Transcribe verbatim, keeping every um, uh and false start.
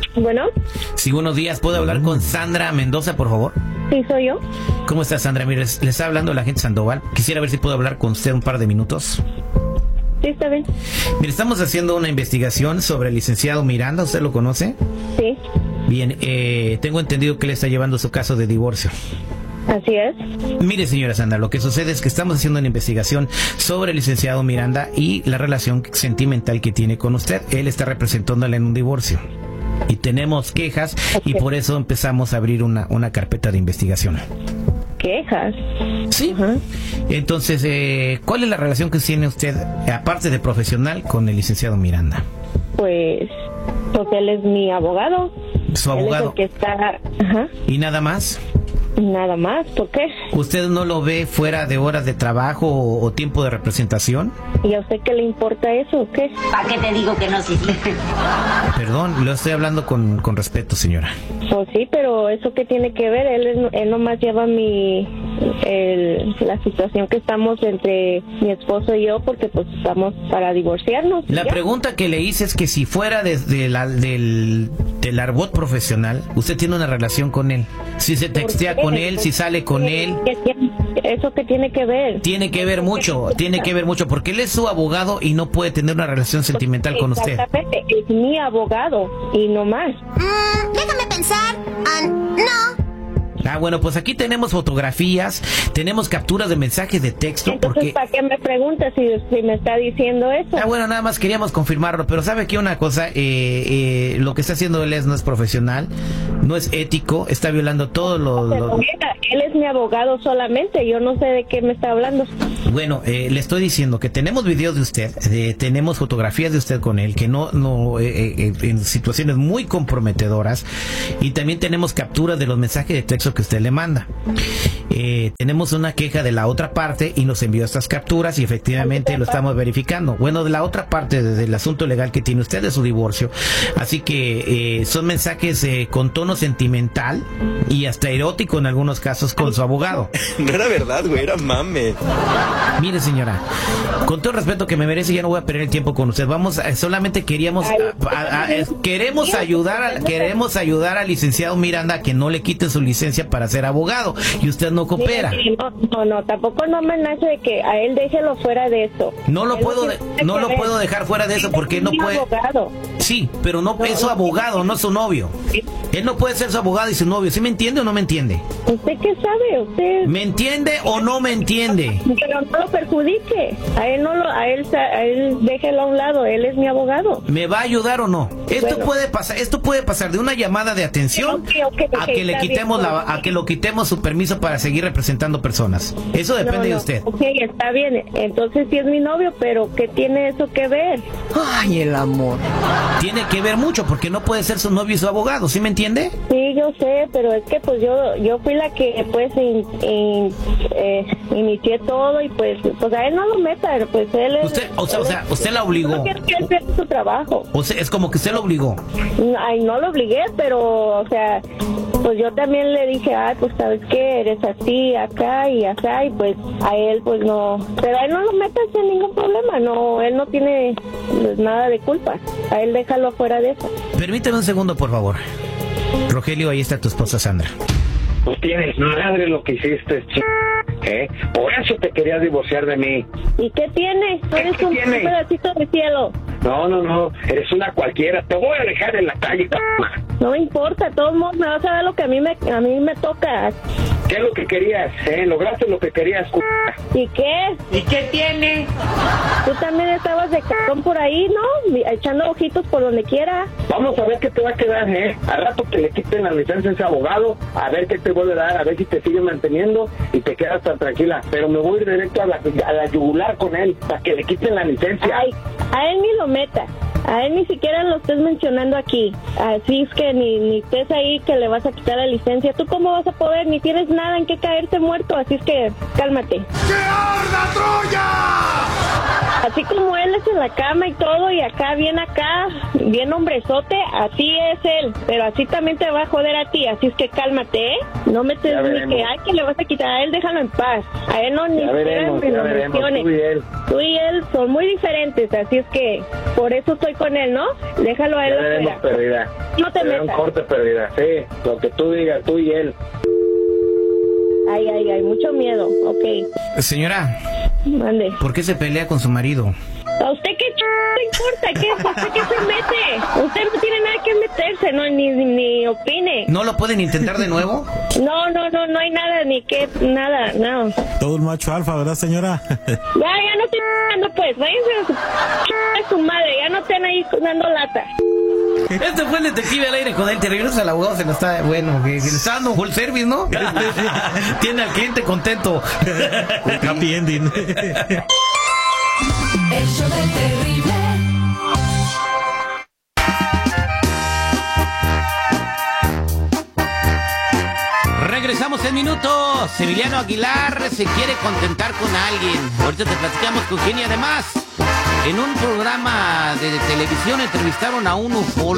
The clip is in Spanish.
Bueno. Sí, buenos días. ¿Puedo hablar con Sandra Mendoza, por favor? Sí, soy yo. ¿Cómo está, Sandra? Mire, le está hablando la gente Sandoval. Quisiera ver si puedo hablar con usted un par de minutos. Sí, está bien. Mire, estamos haciendo una investigación sobre el licenciado Miranda. ¿Usted lo conoce? Sí. Bien, eh, tengo entendido que le está llevando su caso de divorcio. Así es. Mire, señora Sandra, lo que sucede es que estamos haciendo una investigación sobre el licenciado Miranda y la relación sentimental que tiene con usted. Él está representándole en un divorcio. Y tenemos quejas y por eso empezamos a abrir una, una carpeta de investigación. ¿Quejas? Sí. Uh-huh. Entonces, eh, ¿cuál es la relación que tiene usted, aparte de profesional, con el licenciado Miranda? Pues, porque él es mi abogado. ¿Su abogado? Él es el que está... Ajá. ¿Y nada más? Nada más, ¿por qué? ¿Usted no lo ve fuera de horas de trabajo o, o tiempo de representación? ¿Y a usted qué le importa eso o qué? ¿Para qué te digo que no, sí? Perdón, lo estoy hablando con, con respeto, señora. Pues sí, pero ¿eso qué tiene que ver? Él, es- él nomás lleva mi... El, la situación que estamos entre mi esposo y yo, porque pues estamos para divorciarnos. La ¿ya? pregunta que le hice es que si fuera desde la, del, del arbot profesional, usted tiene una relación con él. Si se textea ¿Por qué? con él, si sale con él, ¿Qué tiene- ¿Eso qué tiene que ver? tiene que ver mucho, tiene que ver mucho, porque él es su abogado y no puede tener una relación sentimental con usted. Exactamente, es mi abogado y no más. Mm, déjame pensar. Ah, no. Ah, bueno, pues aquí tenemos fotografías, tenemos capturas de mensajes de texto, Entonces, porque... ¿para qué me pregunta si, si me está diciendo eso? Ah, bueno, nada más queríamos confirmarlo, pero sabe que una cosa, eh, eh, lo que está haciendo él es, no es profesional, no es ético, está violando todos los... Pero los- mira, él es mi abogado solamente, yo no sé de qué me está hablando. Bueno, eh, le estoy diciendo que tenemos videos de usted, eh, tenemos fotografías de usted con él, que no, no, eh, eh, en situaciones muy comprometedoras, y también tenemos capturas de los mensajes de texto que usted le manda. Eh, tenemos una queja de la otra parte y nos envió estas capturas y efectivamente lo estamos verificando. Bueno, de la otra parte, desde el asunto legal que tiene usted de su divorcio, así que eh, son mensajes eh, con tono sentimental y hasta erótico en algunos casos con su abogado. No era verdad, güey, era mame. Mire, señora, con todo el respeto que me merece, ya no voy a perder el tiempo con usted. Vamos, a- solamente queríamos, a- a- a- es- queremos ayudar, al, queremos ayudar al licenciado Miranda a que no le quite su licencia para ser abogado y usted no coopera. No, no, no, tampoco no me nace de que a él déjelo fuera de eso. No lo Él puedo, de- tiene no que lo ver. puedo dejar fuera de eso Él porque es no mi puede. abogado. Sí, pero no es su abogado, no su novio. Él no puede ser su abogado y su novio. ¿Sí me entiende o no me entiende? ¿Usted qué sabe? Usted... ¿Me entiende o no me entiende? Pero no lo perjudique. A él no lo, a él, sa- a él déjelo a un lado. Él es mi abogado. ¿Me va a ayudar o no? Esto Bueno. puede pasar, esto puede pasar de una llamada de atención Ok, ok, ok, a que le está quitemos bien. la, a que lo quitemos su permiso para seguir representando personas. Eso depende No, de no. usted. Ok, está bien. Entonces sí es mi novio, pero ¿qué tiene eso que ver? Ay, el amor. Tiene que ver mucho porque no puede ser su novio y su abogado, ¿sí me entiende? Sí, yo sé, pero es que pues yo yo fui la que pues in- in- eh, inicié todo y pues pues a él no lo meta, pues él es... Usted, o sea, o él sea, es- usted la obligó. Yo quiero que él haga su trabajo. O sea, es como que usted lo obligó. Ay, no lo obligué, pero, o sea, pues yo también le dije, ay, pues sabes qué, eres así, acá y acá, y pues a él, pues no, pero a él no lo metas en ningún problema, no, él no tiene pues, nada de culpa, a él déjalo fuera de eso. Permíteme un segundo, por favor. Rogelio, ahí está tu esposa Sandra. No tienes madre lo que hiciste, ch... ¿eh? Por eso te querías divorciar de mí. ¿Y qué tiene? ¿Qué Eres un tiene? pedacito de cielo. No, no, no, eres una cualquiera. Te voy a dejar en la calle, c***. No me importa, de todos modos me vas a dar lo que a mí me, a mí me toca. ¿Qué es lo que querías? ¿Eh? Lograste lo que querías, c***. ¿Y qué? ¿Y qué tiene? Tú también estabas de cajón por ahí, ¿no? Echando ojitos por donde quiera. Vamos a ver qué te va a quedar, ¿eh? Al rato que le quiten la licencia a ese abogado, a ver qué te vuelve a dar, a ver si te sigue manteniendo y te quedas tan tranquila. Pero me voy a ir directo a la, a la yugular con él, para que le quiten la licencia. Ay, a él ni lo meta. A él ni siquiera lo estés mencionando aquí. Así es que ni, ni estés ahí que le vas a quitar la licencia. ¿Tú cómo vas a poder? Ni tienes nada en qué caerte muerto. Así es que cálmate. ¡Que arda Troya! Así como él es en la cama y todo, y acá, bien acá, bien hombrezote, así es él. Pero así también te va a joder a ti, así es que cálmate, ¿eh? No me te ni que, ay, que le vas a quitar a él, déjalo en paz. A él no ni Ya veremos, ya veremos, tú y él. Tú y él son muy diferentes, así es que por eso estoy con él, ¿no? Déjalo a él. Ya veremos, perdida. No te metas. Un corte, perdida, sí, lo que tú digas, tú y él. Ay, ay, ay, mucho miedo, ok. Señora, mande. ¿Por qué se pelea con su marido? ¿A usted qué ch... le importa? ¿Qué, ¿Usted qué se mete? Usted no tiene nada que meterse, no, ni, ni opine. ¿No lo pueden intentar de nuevo? No, no, no, no hay nada, ni que, nada, no. Todo un macho alfa, ¿verdad, señora? Ya, ya no estoy dando, pues, váyanse a su, a su madre, ya no estén ahí dando lata. Este fue el detective al aire con él. Te regresas al abogado, se lo está, bueno, que, que le está dando full service, ¿no? Tiene al cliente contento. Happy ending. El show del terrible. Regresamos en minutos. Emiliano Aguilar se quiere contentar con alguien. Ahorita te platicamos con quién y además en un programa de televisión entrevistaron a un ufólogo.